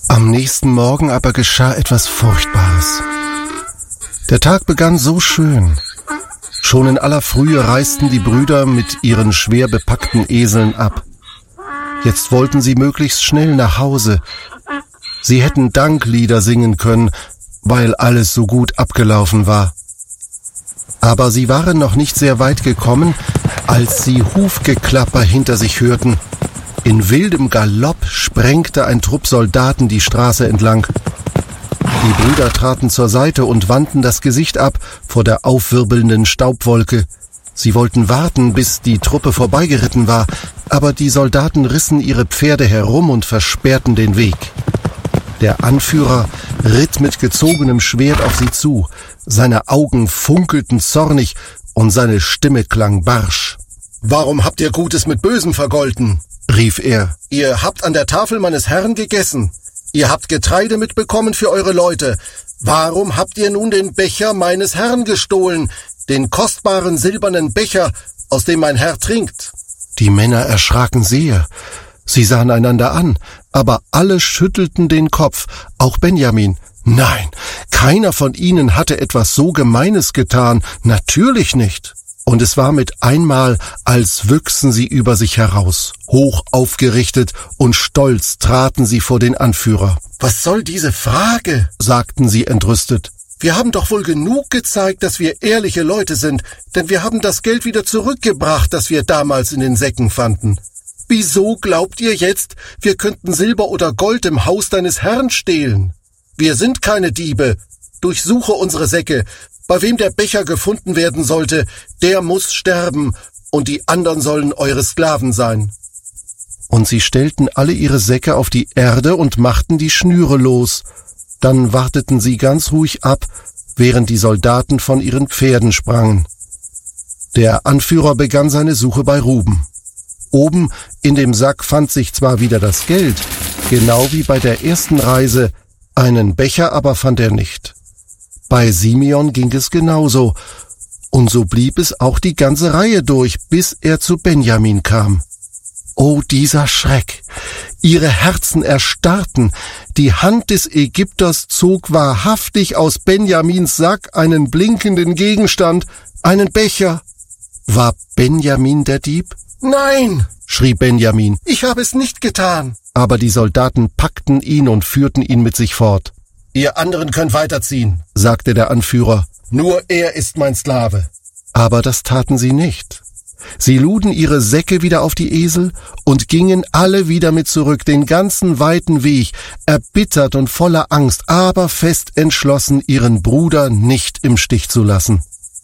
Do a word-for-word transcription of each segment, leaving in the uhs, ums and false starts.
Am nächsten Morgen aber geschah etwas Furchtbares. Der Tag begann so schön. Schon in aller Frühe reisten die Brüder mit ihren schwer bepackten Eseln ab. Jetzt wollten sie möglichst schnell nach Hause. Sie hätten Danklieder singen können, weil alles so gut abgelaufen war. Aber sie waren noch nicht sehr weit gekommen, als sie Hufgeklapper hinter sich hörten. In wildem Galopp sprengte ein Trupp Soldaten die Straße entlang. Die Brüder traten zur Seite und wandten das Gesicht ab vor der aufwirbelnden Staubwolke. Sie wollten warten, bis die Truppe vorbeigeritten war, aber die Soldaten rissen ihre Pferde herum und versperrten den Weg. Der Anführer ritt mit gezogenem Schwert auf sie zu. Seine Augen funkelten zornig und seine Stimme klang barsch. »Warum habt ihr Gutes mit Bösem vergolten?« rief er. »Ihr habt an der Tafel meines Herrn gegessen. Ihr habt Getreide mitbekommen für eure Leute. Warum habt ihr nun den Becher meines Herrn gestohlen, den kostbaren silbernen Becher, aus dem mein Herr trinkt?« Die Männer erschraken sehr. Sie sahen einander an, aber alle schüttelten den Kopf, auch Benjamin. Nein, keiner von ihnen hatte etwas so Gemeines getan, natürlich nicht. Und es war mit einmal, als wüchsen sie über sich heraus. Hoch aufgerichtet und stolz traten sie vor den Anführer. »Was soll diese Frage?« sagten sie entrüstet. »Wir haben doch wohl genug gezeigt, dass wir ehrliche Leute sind, denn wir haben das Geld wieder zurückgebracht, das wir damals in den Säcken fanden. Wieso glaubt ihr jetzt, wir könnten Silber oder Gold im Haus deines Herrn stehlen? Wir sind keine Diebe. Durchsuche unsere Säcke. Bei wem der Becher gefunden werden sollte, der muss sterben, und die anderen sollen eure Sklaven sein.« Und sie stellten alle ihre Säcke auf die Erde und machten die Schnüre los. Dann warteten sie ganz ruhig ab, während die Soldaten von ihren Pferden sprangen. Der Anführer begann seine Suche bei Ruben. Oben in dem Sack fand sich zwar wieder das Geld, genau wie bei der ersten Reise, einen Becher aber fand er nicht. Bei Simeon ging es genauso, und so blieb es auch die ganze Reihe durch, bis er zu Benjamin kam. Oh, dieser Schreck! Ihre Herzen erstarrten, die Hand des Ägypters zog wahrhaftig aus Benjamins Sack einen blinkenden Gegenstand, einen Becher. War Benjamin der Dieb? »Nein«, schrie Benjamin, »ich habe es nicht getan.« Aber die Soldaten packten ihn und führten ihn mit sich fort. »Ihr anderen könnt weiterziehen«, sagte der Anführer, »nur er ist mein Sklave.« Aber das taten sie nicht. Sie luden ihre Säcke wieder auf die Esel und gingen alle wieder mit zurück, den ganzen weiten Weg, erbittert und voller Angst, aber fest entschlossen, ihren Bruder nicht im Stich zu lassen.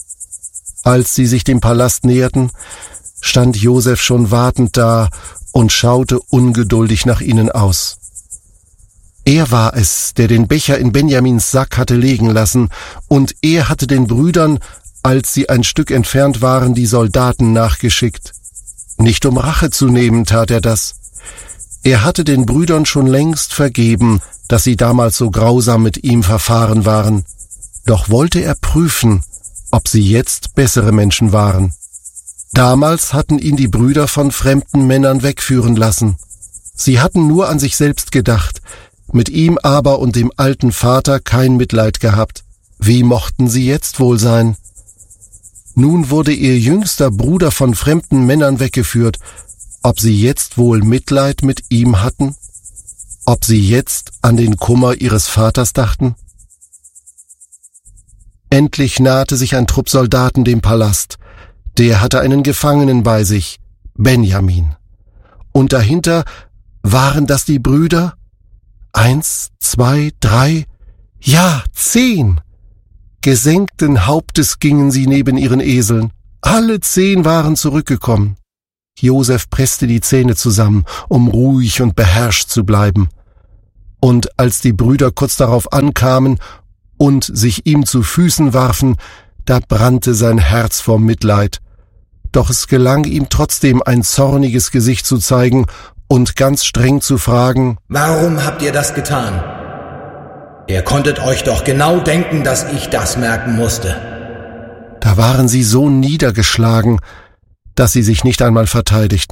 Als sie sich dem Palast näherten, stand Josef schon wartend da und schaute ungeduldig nach ihnen aus. Er war es, der den Becher in Benjamins Sack hatte legen lassen, und er hatte den Brüdern, als sie ein Stück entfernt waren, die Soldaten nachgeschickt. Nicht um Rache zu nehmen, tat er das. Er hatte den Brüdern schon längst vergeben, dass sie damals so grausam mit ihm verfahren waren. Doch wollte er prüfen, ob sie jetzt bessere Menschen waren. Damals hatten ihn die Brüder von fremden Männern wegführen lassen. Sie hatten nur an sich selbst gedacht, mit ihm aber und dem alten Vater kein Mitleid gehabt. Wie mochten sie jetzt wohl sein? Nun wurde ihr jüngster Bruder von fremden Männern weggeführt. Ob sie jetzt wohl Mitleid mit ihm hatten? Ob sie jetzt an den Kummer ihres Vaters dachten? Endlich nahte sich ein Trupp Soldaten dem Palast. Der hatte einen Gefangenen bei sich, Benjamin. Und dahinter waren das die Brüder? Eins, zwei, drei, ja, zehn. Gesenkten Hauptes gingen sie neben ihren Eseln. Alle zehn waren zurückgekommen. Josef presste die Zähne zusammen, um ruhig und beherrscht zu bleiben. Und als die Brüder kurz darauf ankamen und sich ihm zu Füßen warfen, da brannte sein Herz vor Mitleid. Doch es gelang ihm trotzdem, ein zorniges Gesicht zu zeigen und ganz streng zu fragen: »Warum habt ihr das getan? Ihr konntet euch doch genau denken, dass ich das merken musste.« Da waren sie so niedergeschlagen, dass sie sich nicht einmal verteidigten.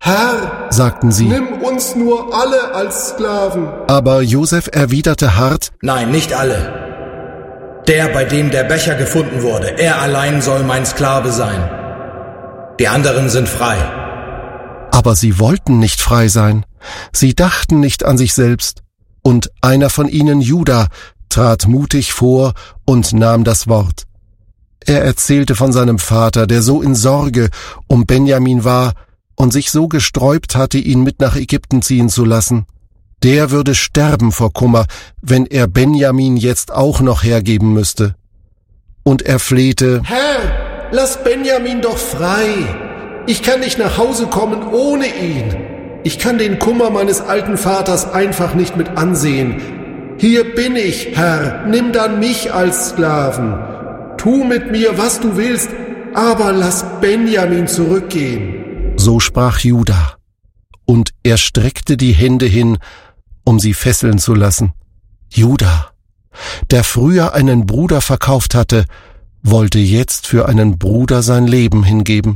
Herr, sagten sie, nimm uns nur alle als Sklaven. Aber Josef erwiderte hart, nein, nicht alle. Der, bei dem der Becher gefunden wurde, er allein soll mein Sklave sein. Die anderen sind frei. Aber sie wollten nicht frei sein. Sie dachten nicht an sich selbst. Und einer von ihnen, Juda, trat mutig vor und nahm das Wort. Er erzählte von seinem Vater, der so in Sorge um Benjamin war und sich so gesträubt hatte, ihn mit nach Ägypten ziehen zu lassen. Der würde sterben vor Kummer, wenn er Benjamin jetzt auch noch hergeben müsste. Und er flehte, Herr, lass Benjamin doch frei. Ich kann nicht nach Hause kommen ohne ihn. Ich kann den Kummer meines alten Vaters einfach nicht mit ansehen. Hier bin ich, Herr, nimm dann mich als Sklaven. Tu mit mir, was du willst, aber lass Benjamin zurückgehen. So sprach Juda, und er streckte die Hände hin, um sie fesseln zu lassen. Juda, der früher einen Bruder verkauft hatte, wollte jetzt für einen Bruder sein Leben hingeben.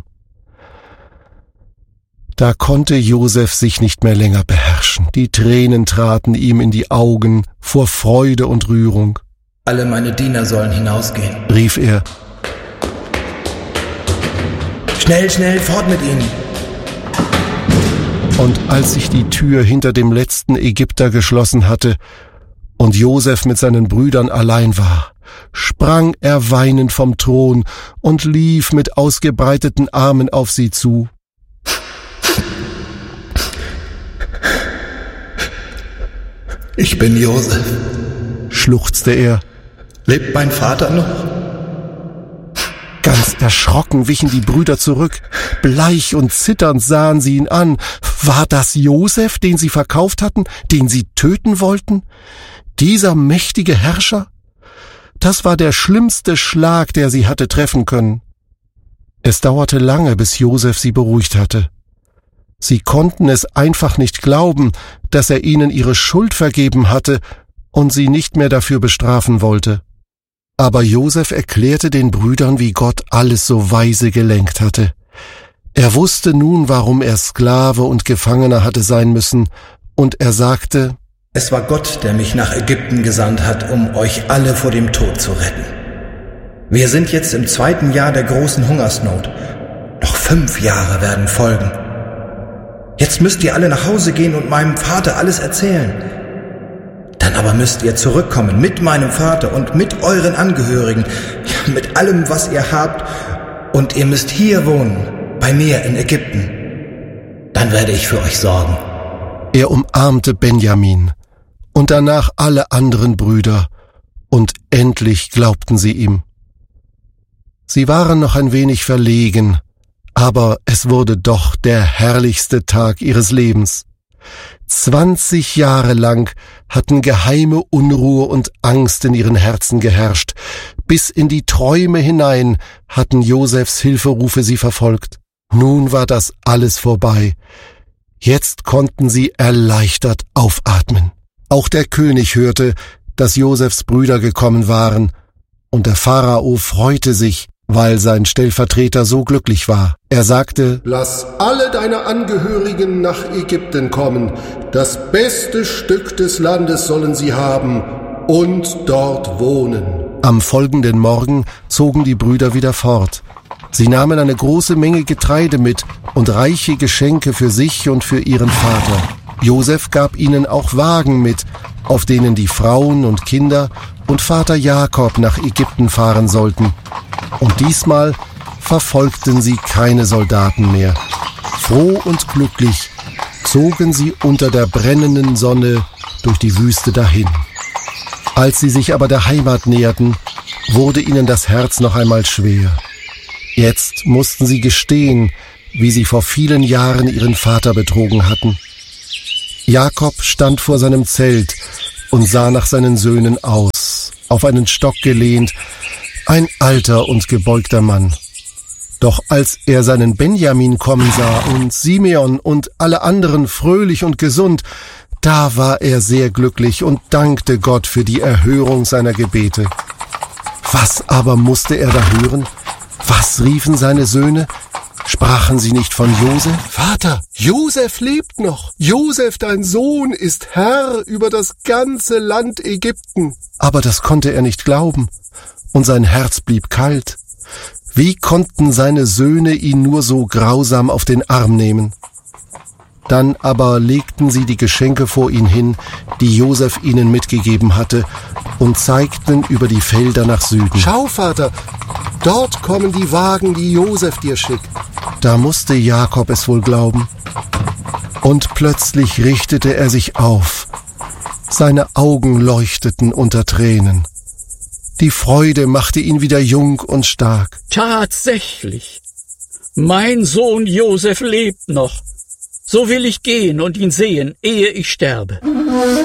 Da konnte Josef sich nicht mehr länger beherrschen. Die Tränen traten ihm in die Augen vor Freude und Rührung. Alle meine Diener sollen hinausgehen, rief er. Schnell, schnell, fort mit ihnen. Und als sich die Tür hinter dem letzten Ägypter geschlossen hatte und Josef mit seinen Brüdern allein war, sprang er weinend vom Thron und lief mit ausgebreiteten Armen auf sie zu. Ich bin Josef, schluchzte er. Lebt mein Vater noch? Ganz erschrocken wichen die Brüder zurück. Bleich und zitternd sahen sie ihn an. War das Josef, den sie verkauft hatten, den sie töten wollten? Dieser mächtige Herrscher? Das war der schlimmste Schlag, der sie hatte treffen können. Es dauerte lange, bis Josef sie beruhigt hatte. Sie konnten es einfach nicht glauben, dass er ihnen ihre Schuld vergeben hatte und sie nicht mehr dafür bestrafen wollte. Aber Josef erklärte den Brüdern, wie Gott alles so weise gelenkt hatte. Er wusste nun, warum er Sklave und Gefangener hatte sein müssen, und er sagte, es war Gott, der mich nach Ägypten gesandt hat, um euch alle vor dem Tod zu retten. Wir sind jetzt im zweiten Jahr der großen Hungersnot. Noch fünf Jahre werden folgen. Jetzt müsst ihr alle nach Hause gehen und meinem Vater alles erzählen. Dann aber müsst ihr zurückkommen mit meinem Vater und mit euren Angehörigen, mit allem, was ihr habt, und ihr müsst hier wohnen, bei mir in Ägypten. Dann werde ich für euch sorgen. Er umarmte Benjamin und danach alle anderen Brüder, und endlich glaubten sie ihm. Sie waren noch ein wenig verlegen, aber es wurde doch der herrlichste Tag ihres Lebens. Zwanzig Jahre lang hatten geheime Unruhe und Angst in ihren Herzen geherrscht. Bis in die Träume hinein hatten Josefs Hilferufe sie verfolgt. Nun war das alles vorbei. Jetzt konnten sie erleichtert aufatmen. Auch der König hörte, dass Josefs Brüder gekommen waren, und der Pharao freute sich, weil sein Stellvertreter so glücklich war. Er sagte, lass alle deine Angehörigen nach Ägypten kommen. Das beste Stück des Landes sollen sie haben und dort wohnen. Am folgenden Morgen zogen die Brüder wieder fort. Sie nahmen eine große Menge Getreide mit und reiche Geschenke für sich und für ihren Vater. Josef gab ihnen auch Wagen mit, auf denen die Frauen und Kinder und Vater Jakob nach Ägypten fahren sollten. Und diesmal verfolgten sie keine Soldaten mehr. Froh und glücklich zogen sie unter der brennenden Sonne durch die Wüste dahin. Als sie sich aber der Heimat näherten, wurde ihnen das Herz noch einmal schwer. Jetzt mussten sie gestehen, wie sie vor vielen Jahren ihren Vater betrogen hatten. Jakob stand vor seinem Zelt und sah nach seinen Söhnen aus, auf einen Stock gelehnt, ein alter und gebeugter Mann. Doch als er seinen Benjamin kommen sah und Simeon und alle anderen fröhlich und gesund, da war er sehr glücklich und dankte Gott für die Erhörung seiner Gebete. Was aber musste er da hören? Was riefen seine Söhne? Sprachen sie nicht von Josef? Vater, Josef lebt noch. Josef, dein Sohn, ist Herr über das ganze Land Ägypten. Aber das konnte er nicht glauben, und sein Herz blieb kalt. Wie konnten seine Söhne ihn nur so grausam auf den Arm nehmen? Dann aber legten sie die Geschenke vor ihn hin, die Josef ihnen mitgegeben hatte, und zeigten über die Felder nach Süden. Schau, Vater, dort kommen die Wagen, die Josef dir schickt. Da musste Jakob es wohl glauben. Und plötzlich richtete er sich auf. Seine Augen leuchteten unter Tränen. Die Freude machte ihn wieder jung und stark. Tatsächlich, mein Sohn Josef lebt noch. So will ich gehen und ihn sehen, ehe ich sterbe.